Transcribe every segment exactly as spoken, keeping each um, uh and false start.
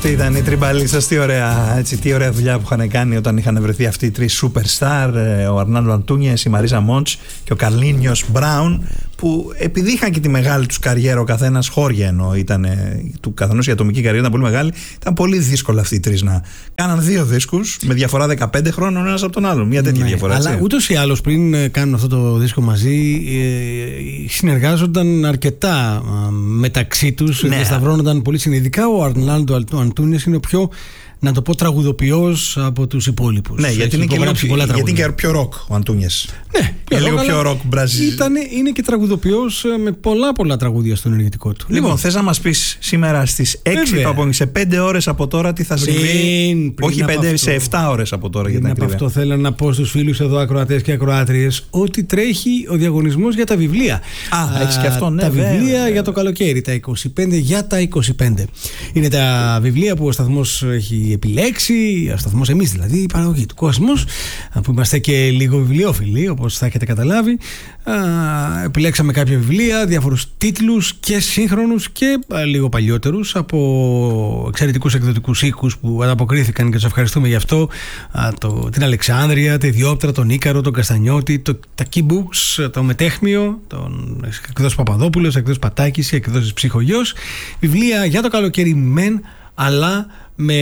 Αυτή ήταν η Τριμπαλίτσας. Τι ωραία, έτσι, τι ωραία δουλειά που είχαν κάνει όταν είχαν βρεθεί αυτοί οι τρεις superstar, ο Αρνάλντο Αντούνιες, η Μαρίζα Μόντς και ο Καρλίνιος Μπράουν, που επειδή είχαν και τη μεγάλη τους καριέρα, ο καθένας χώρια ενώ ήταν του καθενός η ατομική καριέρα ήταν πολύ μεγάλη, ήταν πολύ δύσκολο αυτοί οι τρεις να κάναν δύο δίσκους με διαφορά δεκαπέντε χρόνων ο ένας από τον άλλον. Μια τέτοια ναι, διαφορά. Αλλά ούτως ή άλλως πριν κάνουν αυτό το δίσκο μαζί, ε, συνεργάζονταν αρκετά ε, μεταξύ τους, ναι. Διασταυρώνονταν πολύ συνειδητικά. Ο Αρνάλντο Αντούνιες είναι ο πιο, να το πω, τραγουδοποιός από τους υπόλοιπους. Ναι, γιατί είναι, και λίγο, γιατί είναι και πιο ροκ ο Αντούνιες. Ναι, πιο λίγο πιο ροκ μπραζιλ. Είναι και τραγουδοποιός με πολλά πολλά τραγούδια στον ενεργητικό του. Λοιπόν, λοιπόν θες να μας πεις σήμερα στις έξι το απόγευμα, σε πέντε ώρες από τώρα, τι θα πριν, συμβεί? Πριν Όχι πέντε, σε επτά ώρες από τώρα. Πριν για από αυτό θέλω να πω στους φίλους εδώ, ακροατές και ακροάτριες, ότι τρέχει ο διαγωνισμός για τα βιβλία. Α, έχεις και αυτό, ναι. Τα βέβαια, βιβλία βέβαια. για το καλοκαίρι, τα είκοσι πέντε για τα είκοσι πέντε. Είναι τα βιβλία που ο σταθμός έχει επιλέξει, ο σταθμός, εμείς δηλαδή, η παραγωγή του Κόσμος, που είμαστε και λίγο βιβλιόφιλοι, όπως θα έχετε καταλάβει. Α, επιλέξαμε κάποια βιβλία, διάφορους τίτλους και σύγχρονους και α, λίγο παλιότερους από εξαιρετικούς εκδοτικούς οίκους που ανταποκρίθηκαν και τους ευχαριστούμε γι' αυτό. Α, το, την Αλεξάνδρεια, τη Διόπτρα, τον Ίκαρο, τον Καστανιώτη, το, τα Keybooks, το Μετέχμιο, τον εκδόσεις Παπαδόπουλος, εκδόσεις Πατάκης, εκδόσεις Ψυχογιός. Βιβλία για το καλοκαίρι μεν, αλλά με,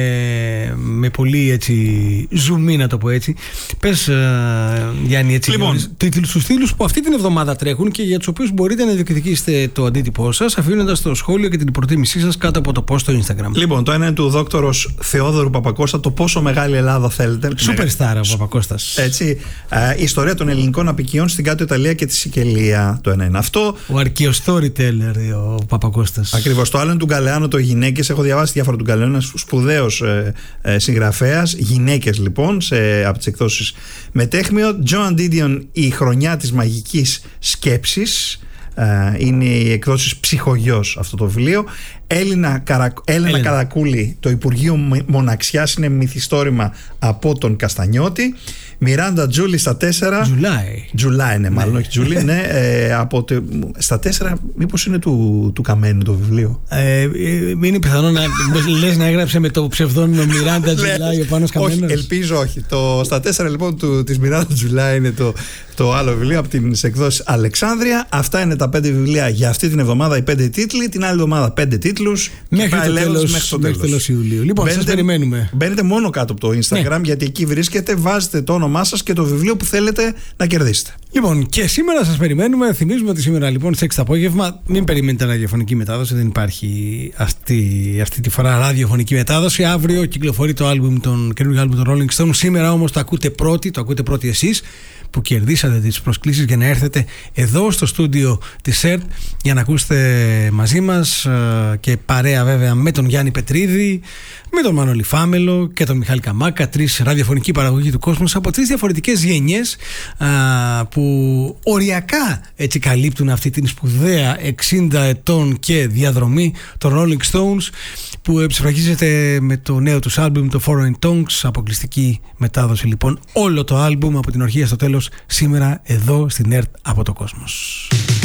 με πολύ έτσι ζουμί, να το πω έτσι. Πες, uh, Γιάννη, έτσι, λοιπόν, τίτλους στους τίτλους που αυτή την εβδομάδα τρέχουν και για τους οποίους μπορείτε να διεκδικήσετε το αντίτυπό σας αφήνοντας το σχόλιο και την προτίμησή σας κάτω από το post στο Instagram. Λοιπόν, το ένα είναι του δόκτωρος Θεόδωρου Παπακώστα, το πόσο μεγάλη Ελλάδα θέλετε. Superstar ο Παπακώστας. Έτσι, η ιστορία των ελληνικών απικιών στην Κάτω Ιταλία και τη Σικελία. Το ένα είναι αυτό. Ο αρκεοstoryteller ο Παπακώστας. Ακριβώς. Το άλλο είναι του Γκαλεάνο, το Γυναίκες. Έχω διαβάσει διάφορα του Γκαλεάνο. Σπουδαίος ε, ε, συγγραφέας, γυναίκες λοιπόν, σε, από τις εκδόσεις Μετέχμιο. Τζοαν Ντίντιον, η χρονιά της μαγικής σκέψης, ε, είναι οι εκδόσεις Ψυχογιός αυτό το βιβλίο. Έλληνα, Καρα... Έλενα, Έλενα Καρακούλη, το Υπουργείο Μοναξιάς, είναι μυθιστόρημα από τον Καστανιώτη. Μιράντα Τζούλη στα τέσσερα. Τζουλάι. Τζουλάι είναι μάλλον, όχι Τζούλη. Ναι, ε, από τε, στα τέσσερα, μήπως είναι του, του Καμένου το βιβλίο. Ε, ε, είναι πιθανό να λες να έγραψε με το ψευδόνυμο Μιράντα Τζουλάι ο Πάνος Καμένος. Όχι, ελπίζω όχι. Το, στα τέσσερα λοιπόν του, της Μιράντα Τζουλάι είναι το, το άλλο βιβλίο από τις εκδόσεις Αλεξάνδρεια. Αυτά είναι τα πέντε βιβλία για αυτή την εβδομάδα, οι πέντε τίτλοι. Την άλλη εβδομάδα πέντε τίτλους. Μέχρι το τέλος, μέχρι το τέλος. τέλος Ιουλίου. Λοιπόν, μπαίνετε, σας περιμένουμε. Μπαίνετε μόνο κάτω από το Instagram, ναι. Γιατί εκεί βρίσκεται, βάζετε το όνομά σας και το βιβλίο που θέλετε να κερδίσετε. Λοιπόν, και σήμερα σας περιμένουμε. Θυμίζουμε ότι σήμερα λοιπόν στις έξι το απόγευμα, μην περιμένετε ραδιοφωνική μετάδοση, δεν υπάρχει αυτή, αυτή τη φορά ραδιοφωνική μετάδοση. Αύριο κυκλοφορεί το άλμπουμ, τον καινούργιο άλμπουμ των Rolling Stones. Σήμερα όμως το ακούτε πρώτοι, το ακούτε πρώτοι εσείς που κερδίσατε τις προσκλήσεις για να έρθετε εδώ στο στούντιο της ΕΡΤ για να ακούσετε μαζί μας και παρέα βέβαια με τον Γιάννη Πετρίδη, με τον Μανώλη Φάμελο και τον Μιχάλη Καμάκα, τρεις ραδιοφωνικοί παραγωγοί του κόσμου από τρεις διαφορετικές γενιές α, που οριακά έτσι καλύπτουν αυτή την σπουδαία εξήντα ετών και διαδρομή των Rolling Stones, που ψηφραγίζεται με το νέο τους άλμπουμ, το Foreign Tongues, αποκλειστική μετάδοση λοιπόν όλο το άλμπουμ από την αρχή στο τέλος σήμερα εδώ στην ΕΡΤ από το Κόσμος.